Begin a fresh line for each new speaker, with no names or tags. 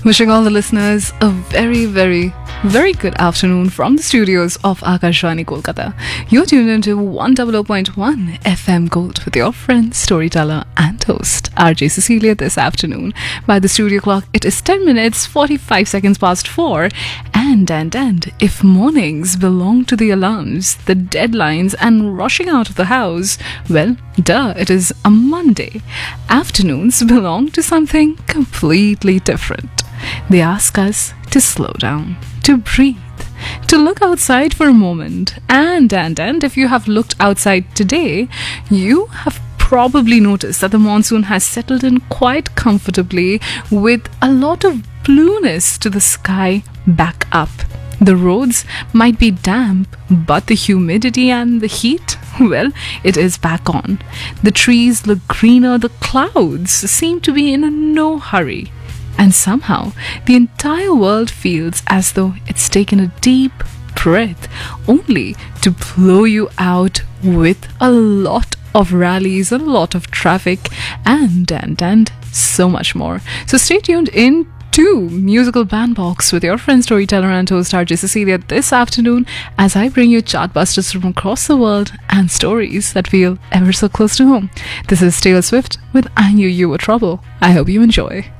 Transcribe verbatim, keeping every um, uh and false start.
Wishing all the listeners a very, very, very good afternoon from the studios of Akashvani Kolkata. You're tuned into one hundred point one F M Gold with your friend, storyteller and host, R J Cecilia this afternoon. By the studio clock, it is ten minutes, forty-five seconds past four. And, and, and, if mornings belong to the alarms, the deadlines and rushing out of the house, well, duh, it is a Monday. Afternoons belong to something completely different. They ask us to slow down, to breathe, to look outside for a moment. And, and, and if you have looked outside today, you have probably noticed that the monsoon has settled in quite comfortably with a lot of blueness to the sky back up. The roads might be damp, but the humidity and the heat, well, it is back on. The trees look greener, the clouds seem to be in no hurry. And somehow, the entire world feels as though it's taken a deep breath, only to blow you out with a lot of rallies, a lot of traffic, and, and, and so much more. So stay tuned in to Musical Bandbox with your friend, storyteller and host R J Cecilia this afternoon as I bring you chartbusters from across the world and stories that feel ever so close to home. This is Taylor Swift with I Knew You Were Trouble. I hope you enjoy.